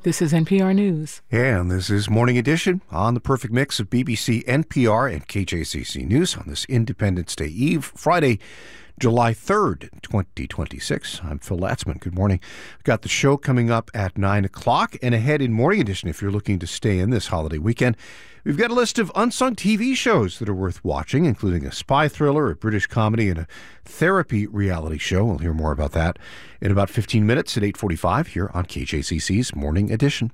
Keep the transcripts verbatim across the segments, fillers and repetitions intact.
This is N P R News. And this is Morning Edition on the perfect mix of B B C, N P R, and K J C C News on this Independence Day Eve, Friday, July third, twenty twenty-six. I'm Phil Latzman. Good morning. We've got the show coming up at nine o'clock and ahead in Morning Edition if you're looking to stay in this holiday weekend. We've got a list of unsung T V shows that are worth watching, including a spy thriller, a British comedy, and a therapy reality show. We'll hear more about that in about fifteen minutes at eight forty-five here on K J C C's Morning Edition.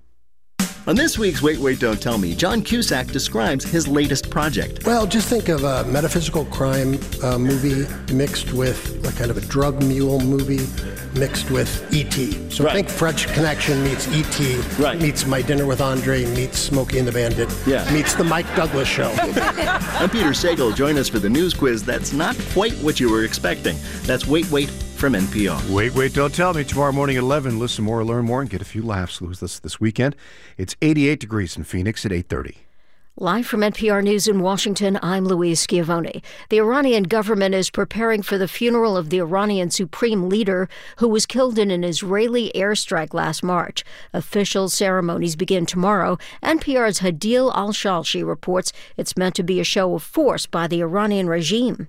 On this week's Wait, Wait, Don't Tell Me, John Cusack describes his latest project. Well, just think of a metaphysical crime uh, movie mixed with a kind of a drug mule movie mixed with E T So right. think French Connection meets E T Right. meets My Dinner with Andre, meets Smokey and the Bandit, Yeah. meets The Mike Douglas Show. I'm Peter Sagal. Join us for the news quiz that's not quite what you were expecting. That's Wait, Wait from N P R. Wait, wait, don't tell me. Tomorrow morning at eleven, listen more, learn more, and get a few laughs with this this weekend. It's eighty-eight degrees in Phoenix at eight thirty. Live from N P R News in Washington, I'm Louise Schiavone. The Iranian government is preparing for the funeral of the Iranian supreme leader who was killed in an Israeli airstrike last March. Official ceremonies begin tomorrow. N P R's Hadil Al-Shalshi reports it's meant to be a show of force by the Iranian regime.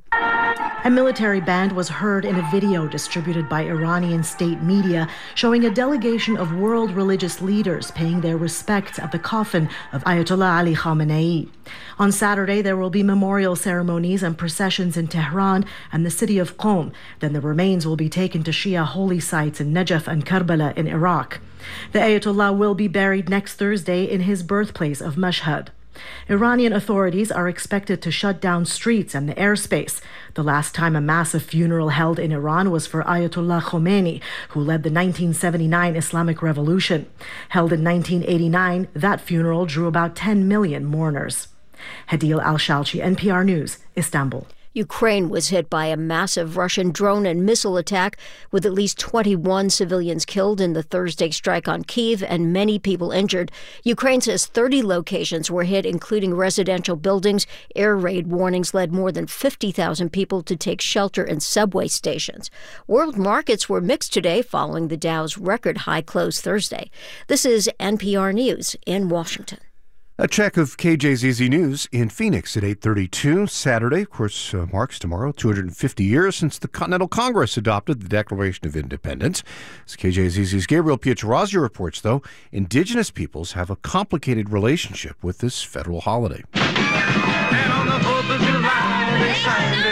A military band was heard in a video distributed by Iranian state media showing a delegation of world religious leaders paying their respects at the coffin of Ayatollah Ali Khamenei. On Saturday, there will be memorial ceremonies and processions in Tehran and the city of Qom. Then the remains will be taken to Shia holy sites in Najaf and Karbala in Iraq. The Ayatollah will be buried next Thursday in his birthplace of Mashhad. Iranian authorities are expected to shut down streets and the airspace. The last time a massive funeral held in Iran was for Ayatollah Khomeini, who led the nineteen seventy-nine Islamic Revolution. Held in nineteen eighty-nine, that funeral drew about ten million mourners. Hadil Al-Shalchi, N P R News, Istanbul. Ukraine was hit by a massive Russian drone and missile attack, with at least twenty-one civilians killed in the Thursday strike on Kyiv and many people injured. Ukraine says thirty locations were hit, including residential buildings. Air raid warnings led more than fifty thousand people to take shelter in subway stations. World markets were mixed today following the Dow's record high close Thursday. This is N P R News in Washington. A check of K J Z Z News in Phoenix at eight thirty-two. Saturday, of course, uh, marks tomorrow two hundred fifty years since the Continental Congress adopted the Declaration of Independence. As K J Z Z's Gabriel Pietrorazio reports, though, Indigenous peoples have a complicated relationship with this federal holiday. And on the fourth of July, they signed